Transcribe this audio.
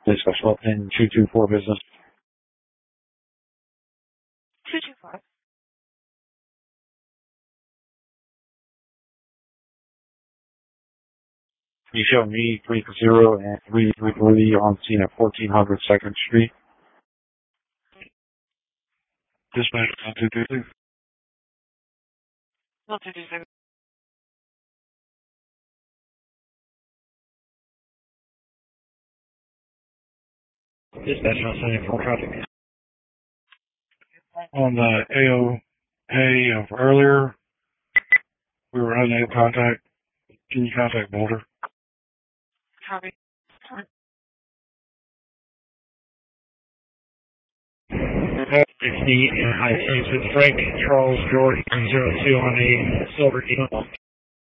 Special in 224 business. 225. You show me 30 and 333 on scene at 1400 2nd Street. Dispatch 222. 1222. Dispatch on scene for traffic. On the AOA of earlier, we were unable to contact. Can you contact Boulder? Copy. It's Frank Charles George 02 on a silver email.